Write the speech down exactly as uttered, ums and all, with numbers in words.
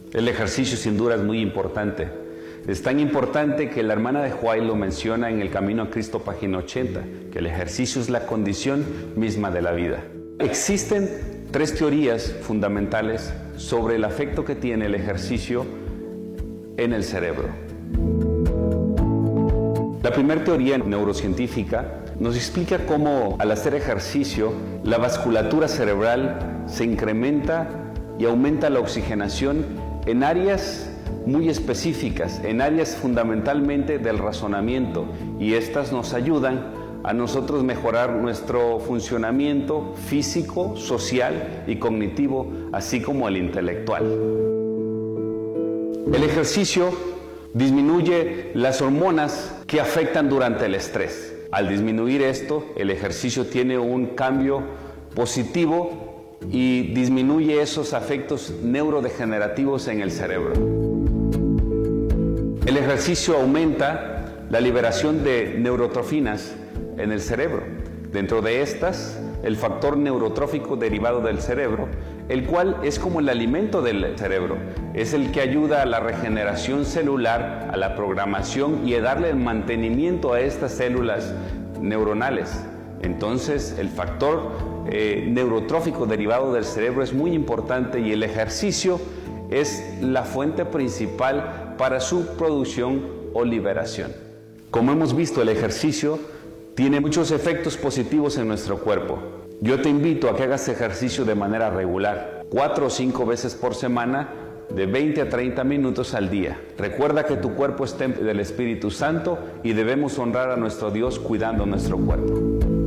El ejercicio sin duda es muy importante. Es tan importante que la hermana de Huay lo menciona en El Camino a Cristo, página ochenta, que el ejercicio es la condición misma de la vida. Existen tres teorías fundamentales sobre el efecto que tiene el ejercicio en el cerebro. La primera teoría neurocientífica nos explica cómo al hacer ejercicio la vasculatura cerebral se incrementa y aumenta la oxigenación en áreas muy específicas, en áreas fundamentalmente del razonamiento, y estas nos ayudan a nosotros mejorar nuestro funcionamiento físico, social y cognitivo, así como el intelectual. El ejercicio disminuye las hormonas que afectan durante el estrés. Al disminuir esto, el ejercicio tiene un cambio positivo y disminuye esos efectos neurodegenerativos en el cerebro. El ejercicio aumenta la liberación de neurotrofinas en el cerebro. Dentro de estas, el factor neurotrófico derivado del cerebro, el cual es como el alimento del cerebro, es el que ayuda a la regeneración celular, a la programación y a darle el mantenimiento a estas células neuronales. Entonces, el factor eh, neurotrófico derivado del cerebro es muy importante, y el ejercicio es la fuente principal para su producción o liberación. Como hemos visto, el ejercicio tiene muchos efectos positivos en nuestro cuerpo. Yo te invito a que hagas ejercicio de manera regular, cuatro o cinco veces por semana, de veinte a treinta minutos al día. Recuerda que tu cuerpo es templo del Espíritu Santo y debemos honrar a nuestro Dios cuidando nuestro cuerpo.